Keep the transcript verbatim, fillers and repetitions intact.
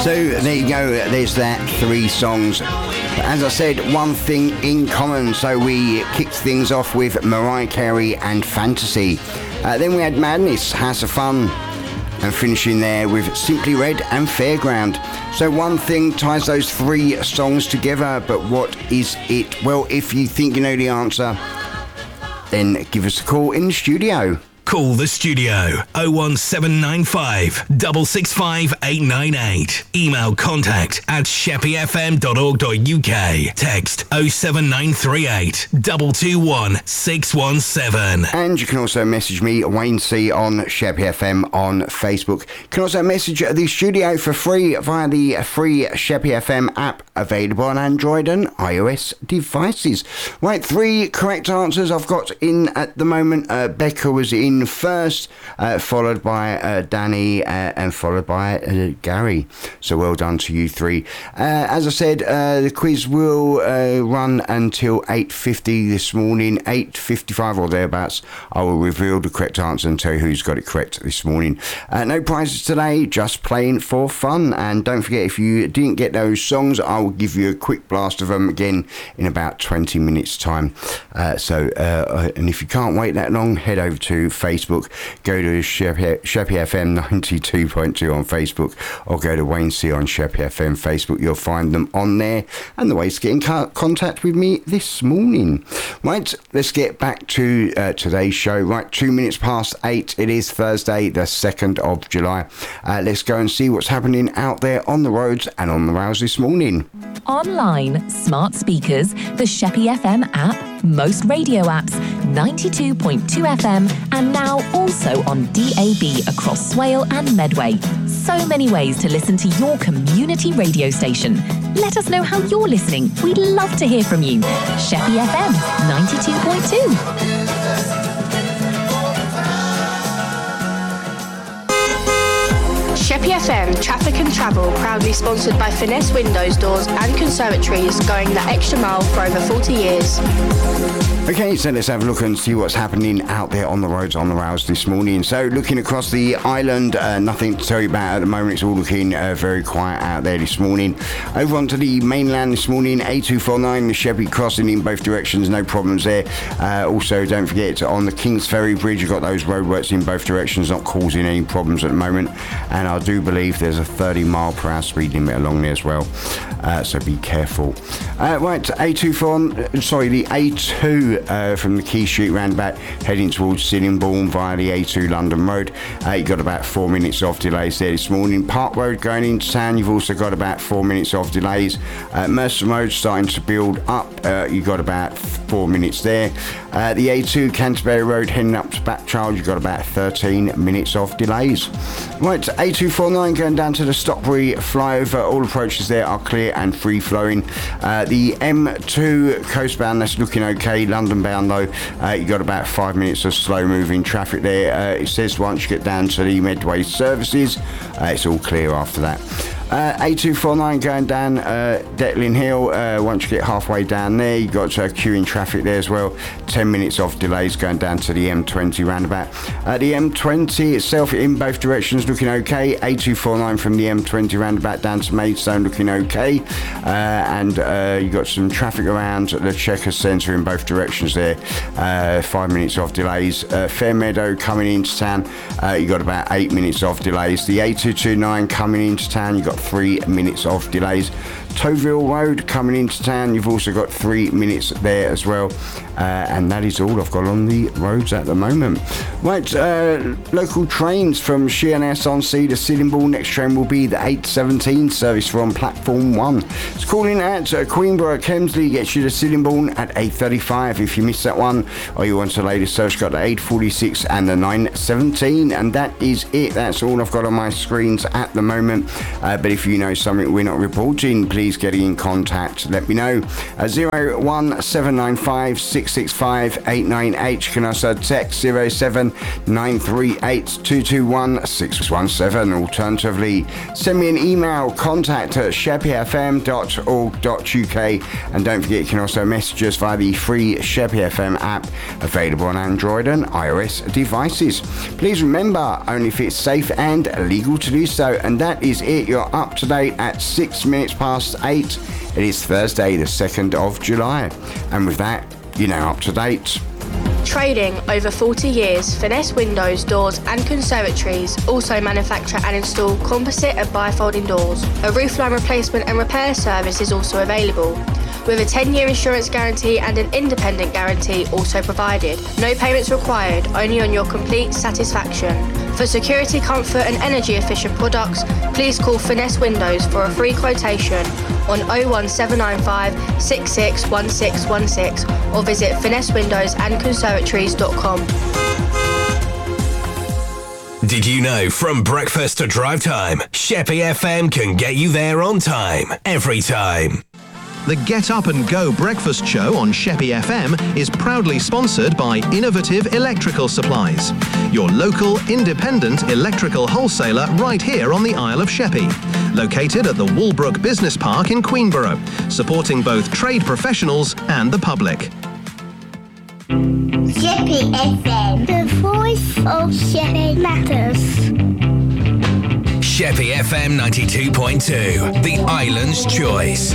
So there you go, there's that, three songs. As I said, one thing in common, so we kicked things off with Mariah Carey and Fantasy. Uh, then we had Madness, House of Fun, and finishing there with Simply Red and Fairground. So one thing ties those three songs together, but what is it? Well, if you think you know the answer, then give us a call in the studio. Call the studio oh one seven nine five, six six five, eight nine eight. Email contact at sheppey f m dot org dot u k. Text oh seven nine three eight, two two one, six one seven. And you can also message me, Wayne C, on Sheppey F M on Facebook. You can also message the studio for free via the free Sheppey F M app, available on Android and iOS devices. Right, three correct answers I've got in at the moment. Uh, Becca was in first, uh, followed by uh, Danny, uh, and followed by uh, Gary. So well done to you three. Uh, as I said, uh, the quiz will uh, run until eight fifty this morning, eight fifty-five or thereabouts. I will reveal the correct answer and tell you who's got it correct this morning. Uh, no prizes today, just playing for fun. And don't forget, if you didn't get those songs, I will give you a quick blast of them again in about twenty minutes time. Uh, so, uh, and if you can't wait that long, head over to Facebook, go to Sheppey F M ninety-two point two on Facebook, or go to Wayne C on Sheppey F M Facebook. You'll find them on there, and the ways to get in co- contact with me this morning. Right, let's get back to uh, today's show. Right, two minutes past eight. It is Thursday, the second of July. Uh, let's go and see what's happening out there on the roads and on the rails this morning. Online, smart speakers, the Sheppey F M app, most radio apps, ninety-two point two F M, and now also on D A B across Swale and Medway. So many ways to listen to your community radio station. Let us know how you're listening. We'd love to hear from you. Sheppey F M ninety-two point two. Sheppey F M Traffic and Travel, proudly sponsored by Finesse Windows, Doors and Conservatories, going the extra mile for over forty years. Okay, so let's have a look and see what's happening out there on the roads, on the rails this morning. So looking across the island, uh, nothing to tell you about at the moment. It's all looking uh, very quiet out there this morning. Over onto the mainland this morning, A two forty-nine, the Sheppey crossing in both directions, no problems there. Uh, also, don't forget, on the Kings Ferry Bridge, you've got those roadworks in both directions, not causing any problems at the moment. And I do believe there's a thirty mile per hour speed limit along there as well. Uh, so be careful. Uh, right, A two forty-nine, sorry, the A two Uh, from the Key Street roundabout heading towards Sillingbourne via the A two London Road. Uh, you've got about four minutes of delays there this morning. Park Road going into town, you've also got about four minutes of delays. Uh, Mercer Road starting to build up, uh, you've got about four minutes there. Uh, the A two Canterbury Road heading up to Backchild, you've got about thirteen minutes of delays. Right, A two forty-nine going down to the Stockbury flyover, all approaches there are clear and free flowing. Uh, the M two coastbound, that's looking okay. London bound though, uh, you got about five minutes of slow moving traffic there. Uh, it says once you get down to the Medway services, uh, it's all clear after that. Uh, A two forty-nine going down uh, Detling Hill, uh, once you get halfway down there, you've got uh, queuing traffic there as well. ten minutes of delays going down to the M twenty roundabout. Uh, the M twenty itself in both directions looking okay. A two forty-nine from the M twenty roundabout down to Maidstone looking okay. Uh, and uh, you've got some traffic around the Chequers Centre in both directions there. Uh, five minutes of delays. Uh, Fairmeadow coming into town, uh, you've got about eight minutes of delays. The A two twenty-nine coming into town, you've got three minutes of delays. Toville Road coming into town, you've also got three minutes there as well. Uh, and that is all I've got on the roads at the moment. Right, uh, local trains from Sheerness on Sea to Sillingbourne. Next train will be the eight seventeen service from platform one. It's calling at uh, Queenborough Kemsley, gets you to Sillingbourne at eight thirty-five. If you missed that one, or you want the latest service, got the eight forty-six and the nine seventeen. And that is it. That's all I've got on my screens at the moment. Uh, but if you know something we're not reporting, please please get in contact. Let me know. Uh, zero one seven nine five six six five eight nine eight. You can also text zero seven nine three eight two two one six one seven. Alternatively, send me an email, contact at sheppy f m dot org dot u k. And don't forget, you can also message us via the free Sheppy F M app, available on Android and iOS devices. Please remember, only if it's safe and legal to do so. And that is it. You're up to date at six minutes past eight. It is Thursday, the second of July. And with that, you're now up to date. Trading over forty years, Finesse Windows, Doors and Conservatories also manufacture and install composite and bifolding doors. A roofline replacement and repair service is also available, with a ten-year insurance guarantee and an independent guarantee also provided. No payments required, only on your complete satisfaction. For security, comfort and energy efficient products, please call Finesse Windows for a free quotation on oh one seven nine five six six one six one six or visit finesse windows and conservatories dot com. Did you know from breakfast to drive time, Sheppy F M can get you there on time, every time. The Get Up and Go breakfast show on Sheppy F M is proudly sponsored by Innovative Electrical Supplies, your local independent electrical wholesaler right here on the Isle of Sheppey. Located at the Walbrook Business Park in Queenborough, supporting both trade professionals and the public. Sheppy F M, the voice of Sheppey matters. Sheppy F M ninety-two point two, the island's choice.